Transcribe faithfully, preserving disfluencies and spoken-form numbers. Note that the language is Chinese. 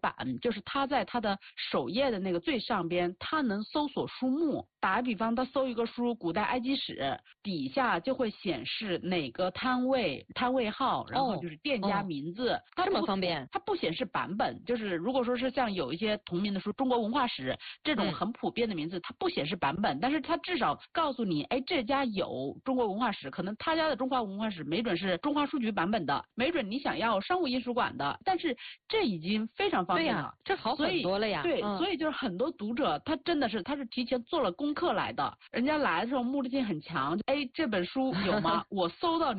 版，就是它在它的首页的那个最上边，它能搜索书目。打个比方，他搜一个书《古代埃及史》，底下就会显示哪个摊位、摊位号，然后就是店家名字。哦哦、这么方便？ 它不显示版本，就是如果说是像有一些同名的书，《中国文化史》这种很普遍的名字，嗯、它不显示版本，但是它至少告诉你，哎，这家有中国文化史，可能他家的中华文化史没准是中华书局版本的，没准你想要商务印书馆的，但是这已经非常方便了， 对呀，这好很多了呀。 对， 嗯、 所以就是很多读者他真的是他是提前做了功课来的，人家来的时候目的性很强，哎，这本书有吗？我搜到。